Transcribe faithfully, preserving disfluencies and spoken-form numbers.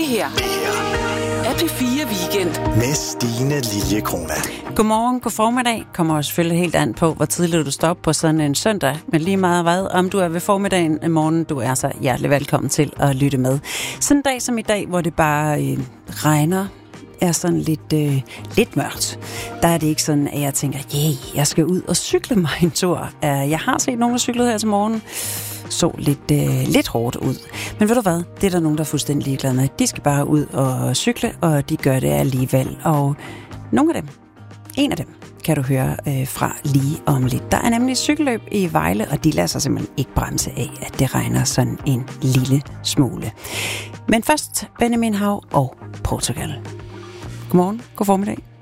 Det her er P fire Weekend med Stine Liljekrona. Godmorgen, god formiddag. Kommer også selvfølgelig helt an på, hvor tidligt du står op på sådan en søndag. Men lige meget hvad, om du er ved formiddagen i morgen, du er så hjertelig velkommen til at lytte med. Sådan en dag som i dag, hvor det bare øh, regner, er sådan lidt, øh, lidt mørkt. Der er det ikke sådan, at jeg tænker, yeah, jeg skal ud og cykle mig en tur. Uh, jeg har set nogen, der cyklede her til morgen. Så lidt, øh, lidt hårdt ud. Men ved du hvad? Det er der nogen, der er fuldstændig ligeglade med. De skal bare ud og cykle, og de gør det alligevel. Og nogle af dem, en af dem, kan du høre øh, fra lige om lidt. Der er nemlig cykelløb i Vejle, og de lader sig simpelthen ikke bremse af, at det regner sådan en lille smule. Men først Benjamin Hav og Portugal. Godmorgen, god formiddag.